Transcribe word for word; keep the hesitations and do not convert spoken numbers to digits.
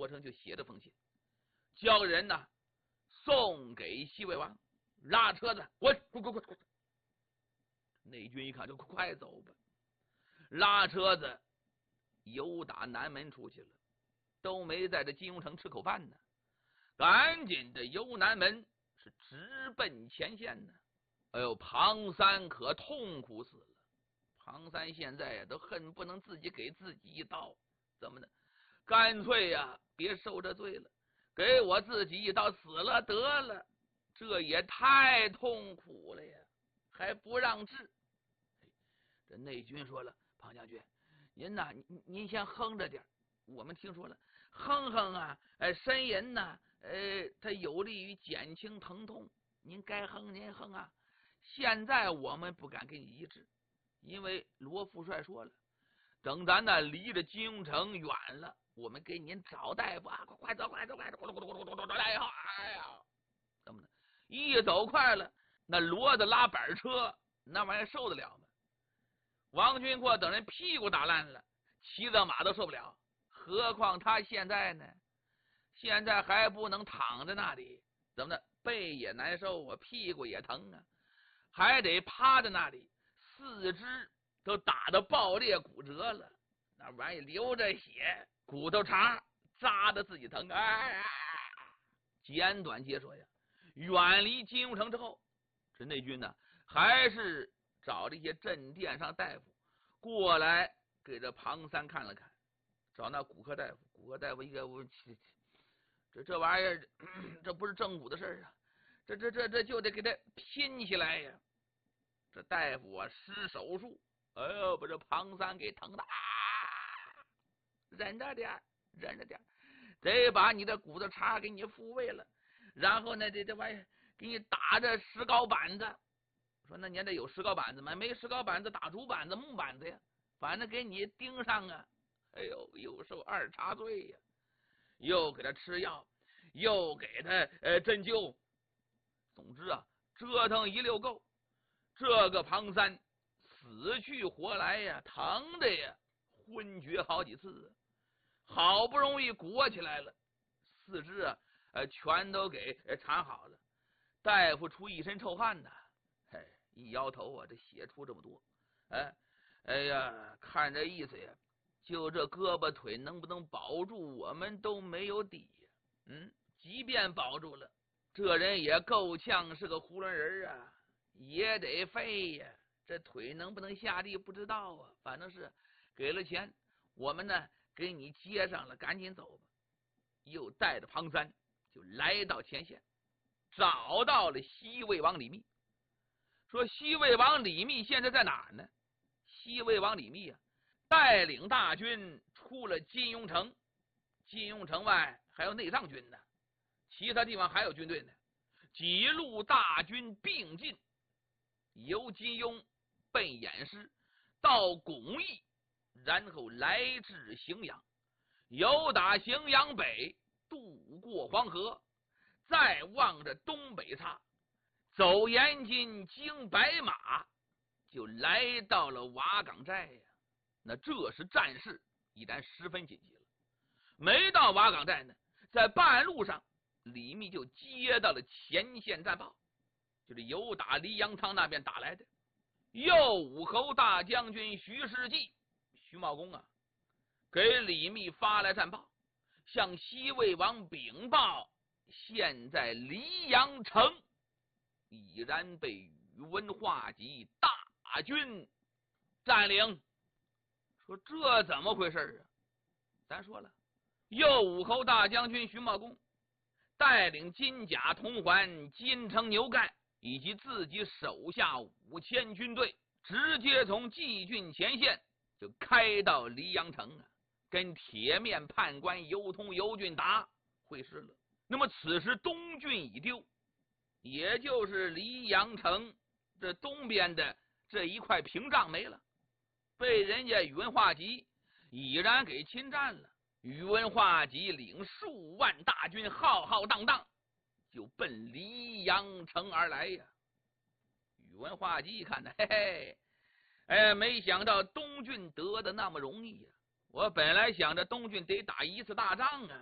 过程就写这封信，叫人呢送给西魏王，拉车子滚滚滚滚滚。内军一看就快走吧，拉车子由打南门出去了，都没在这金庸城吃口饭呢，赶紧的由南门是直奔前线呢。哎呦，庞三可痛苦死了。庞三现在呀，都恨不能自己给自己一刀，怎么的？干脆呀，别受这罪了，给我自己一刀死了得了。这也太痛苦了呀，还不让治。这内军说了，庞将军，您呐，您您先哼着点，我们听说了，哼哼啊，哎，呻吟呐，呃，它有利于减轻疼痛，您该哼您哼啊。现在我们不敢给你医治，因为罗副帅说了，等咱呢离着金庸城远了，我们给您找大夫啊，快快走，快走，快走，咕噜咕噜咕噜咕噜咕噜，哎呀，哎呀，怎么的？一走快了，那骡子拉板车，那玩意儿受得了吗？王军阔等人屁股打烂了，骑着马都受不了，何况他现在呢？现在还不能躺在那里，怎么的？背也难受啊，屁股也疼啊，还得趴在那里，四肢都打得爆裂骨折了，那玩意流着血，骨头茬扎的自己疼。哎，简短结说呀，远离金庸城之后，这内军呢还是找这些镇店上大夫过来给这庞三看了看，找那骨科大夫，骨科大夫一个我这这玩意儿，这不是正骨的事儿啊，这这这这就得给他拼起来呀。这大夫啊施手术，哎呦，把这庞三给疼的啊，忍着点，忍着点，得把你的骨头茬给你复位了，然后呢，这这玩意儿给你打着石膏板子。说那年得有石膏板子吗？没石膏板子，打竹板子、木板子呀，反正给你钉上啊。哎呦，又受二茬罪呀，又给他吃药，又给他呃针灸，总之啊，折腾一溜够。这个庞三死去活来呀，疼的呀，昏厥好几次，好不容易裹起来了，四肢啊，呃，全都给缠好了。大夫出一身臭汗呐。嘿，一摇头啊，这血出这么多，哎，哎呀，看这意思呀，就这胳膊腿能不能保住，我们都没有底呀。嗯，即便保住了，这人也够呛是个囫囵人啊，也得飞呀。这腿能不能下地不知道啊，反正是给了钱，我们呢给你接上了，赶紧走吧。又带着庞三就来到前线，找到了西魏王李密。说西魏王李密现在在哪儿呢？西魏王李密啊，带领大军出了金庸城，金庸城外还有内帐军呢，其他地方还有军队呢。几路大军并进，由金庸奔偃师到巩义，然后来至荥阳，由打荥阳北渡过黄河，再望着东北岔，走延津经白马，就来到了瓦岗寨呀。那这时战事已然十分紧急了。没到瓦岗寨呢，在半路上，李密就接到了前线战报，就是由打黎阳仓那边打来的。右武侯大将军徐世绩、徐茂公啊，给李密发来战报，向西魏王禀报，现在黎阳城已然被宇文化及大军占领。说这怎么回事啊？咱说了，右武侯大将军徐茂公带领金甲铜环、金城牛盖以及自己手下五千军队，直接从蓟郡前线就开到黎阳城啊，跟铁面判官尤通、尤俊达会师了。那么此时东郡已丢，也就是黎阳城这东边的这一块屏障没了，被人家宇文化及已然给侵占了。宇文化及领数万大军浩浩荡荡就奔黎阳城而来呀。宇文化及一看呢，嘿嘿，哎，没想到东郡得的那么容易呀！我本来想着东郡得打一次大仗啊，